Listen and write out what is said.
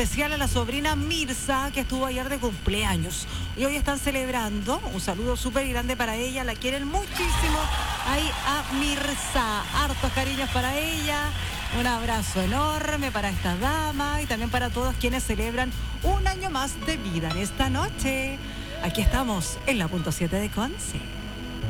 especial a la sobrina Mirza, que estuvo ayer de cumpleaños. Y hoy están celebrando. Un saludo súper grande para ella. La quieren muchísimo. Ahí a Mirza. Hartos cariños para ella. Un abrazo enorme para esta dama y también para todos quienes celebran un año más de vida en esta noche. Aquí estamos en la punto 7 de Conce.